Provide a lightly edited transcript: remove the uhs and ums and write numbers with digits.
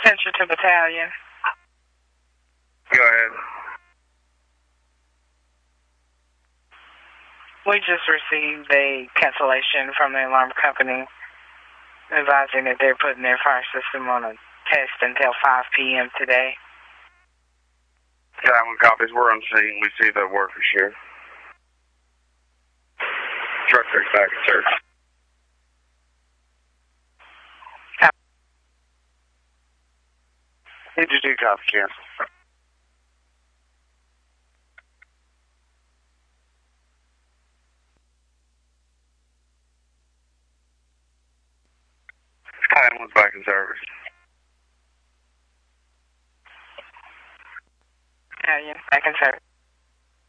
Attention to battalion. Go ahead. We just received a cancellation from the alarm company advising that they're putting their fire system on a test until 5 p.m. today. That one copies. We're on scene. We see the workers here. Truck takes back and search. Did you do copy cancel? Ambulance back in service. Battalion, back in service.